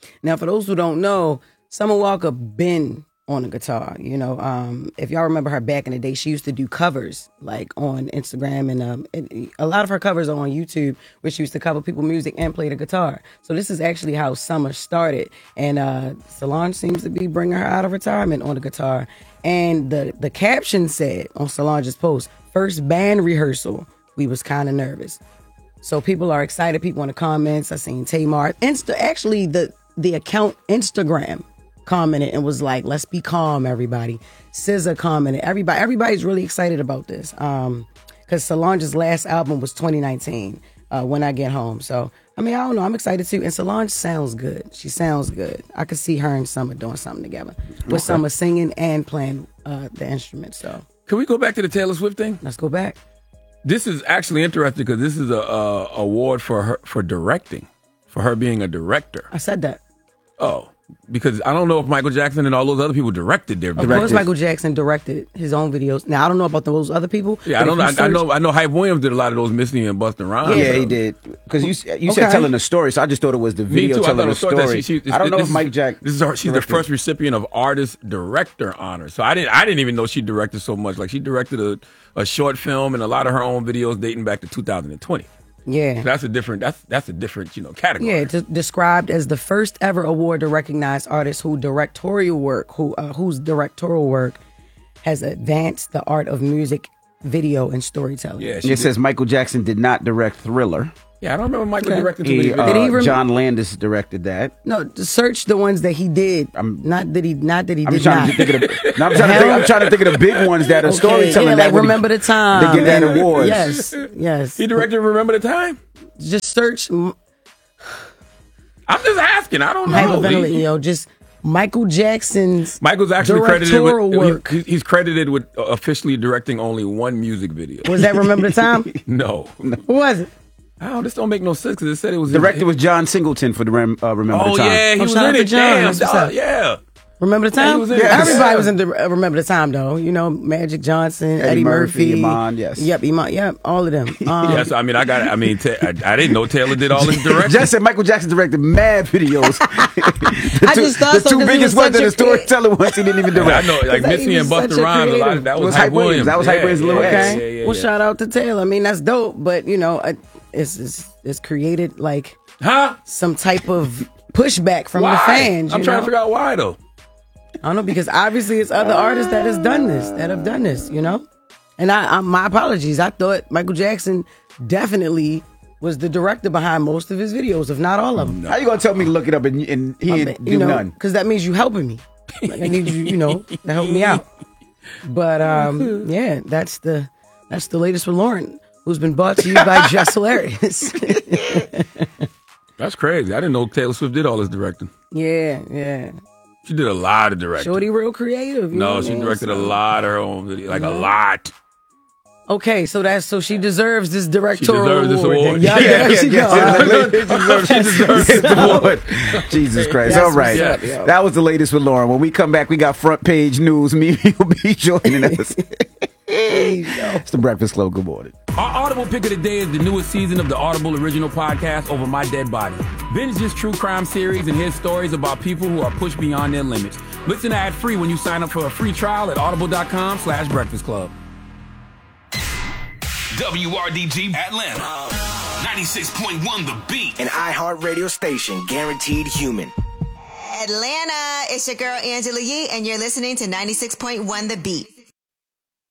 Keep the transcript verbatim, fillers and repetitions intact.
Now, for those who don't know, Summer Walker been on the guitar. You know, um, if y'all remember her back in the day, she used to do covers like on Instagram, and um, it, a lot of her covers are on YouTube, where she used to cover people's music and play the guitar. So this is actually how Summer started, and uh, Solange seems to be bringing her out of retirement on the guitar. And the the caption said on Solange's post, "First band rehearsal, we was kind of nervous." So people are excited. People in the comments, I seen Tamar, Insta, actually the the account Instagram commented and was like, "Let's be calm, everybody." S Z A commented. Everybody, everybody's really excited about this. Um, because Solange's last album was twenty nineteen, uh, When I Get Home. So, I mean, I don't know. I'm excited too. And Solange sounds good. She sounds good. I could see her and Summer doing something together. With okay. Summer singing and playing uh, the instrument. So, can we go back to the Taylor Swift thing? Let's go back. This is actually interesting because this is a, a award for her for directing, for her being a director. I said that. Oh. Because I don't know if Michael Jackson and all those other people directed their videos. Of course, Michael Jackson directed his own videos. Now I don't know about those other people. Yeah, I don't know. I, I know. I know. Hype Williams did a lot of those Missy and Busta Rhymes. Yeah, he did. Because you you Okay. said telling the story, so I just thought it was the video Me too. telling I the thought that story. she- she- I don't know this if is- Mike Jack. This is her. She's directed. the first recipient of artist director honor. So I didn't. I didn't even know she directed so much. Like she directed a, a short film and a lot of her own videos dating back to two thousand twenty. Yeah. So that's a different. That's that's a different you know category. Yeah, it's described as the first ever award to recognize artists who directorial work, who uh, whose directorial work has advanced the art of music, video, and storytelling. Yeah, It she did. says Michael Jackson did not direct Thriller. Yeah, I don't remember Michael Okay. directing too He, many uh, videos. Did he rem- John Landis directed that. No, to search the ones that he did. I'm- not that he, not that he I'm did trying not. to think of the. No, I'm, trying to think, I'm trying to think of the big ones that are Okay, storytelling. yeah, that like would- Remember the Time. They get that and- award. Yes, yes. He directed Remember the Time. Just search. m- I'm just asking. I don't know. Hyperventilating, He- yo. Just Michael Jackson's. Michael's actually credited directorial with. work. he- he's credited with officially directing only one music video. Was that Remember the Time? No. What was it? Oh, this don't make no sense because it said it was Directed was John Singleton for the Rem, uh, Remember Oh the Time. yeah, he Oh, was shout out in to it. John. Damn, That's what's dog, up. yeah. Remember the Yeah, he Time? was in it. Everybody Yeah. was in the, uh, Remember the Time, though. You know, Magic Johnson, Eddie, Eddie Murphy, Murphy, Iman, yes. Yep, Iman, yep, all of them. Um, Yes, I mean, I got. I mean, ta- I, I didn't know Taylor did all his directing. Just said Michael Jackson directed mad videos. the I two, just thought the so two 'cause he biggest was ones such are a the storyteller ones he didn't even Yeah, I direct. know, like Because Missy he and was such Busta a Rhymes. A lot creative. of that It was, was Hype Hype Williams. Williams. That was Hype Yeah, Williams' little yeah, ex. yeah, yeah, yeah, well, yeah. shout out to Taylor. I mean, that's dope, but you know, uh, it's it's, it's created like Huh? some type of pushback from Why? the fans. I'm you trying know? to figure out why though. I don't know, because obviously it's other artists that has done this, that have done this, you know? And I, I my apologies. I thought Michael Jackson definitely was the director behind most of his videos, if not all of them. How you gonna tell me to look it up and, and he I didn't mean, do you know, none? because that means you helping me. Like, I need you, you know, to help me out. But um, yeah, that's the that's the latest with Lauren, who's been brought to you by Just Hilarious. That's crazy. I didn't know Taylor Swift did all this directing. yeah, yeah. She did a lot of directing. Shorty real creative. You know no, what she I mean? directed a So- lot of her own videos, like a lot. Okay, so that's so she deserves this directorial deserves this award. award. Yeah, Yeah, there she yeah, go. She deserves this award. Jesus Christ. That's All right. what's up, yo. That was the latest with Lauren. When we come back, we got front page news. Mimi will be joining us. It's the Breakfast Club. Good morning. Our Audible pick of the day is the newest season of the Audible original podcast, Over My Dead Body. Binge this true crime series and hear stories about people who are pushed beyond their limits. Listen ad-free when you sign up for a free trial at audible.com slash breakfast club. W R D G Atlanta. ninety-six point one The Beat. An iHeartRadio station guaranteed human. Atlanta, it's your girl Angela Yee, and you're listening to ninety-six point one The Beat.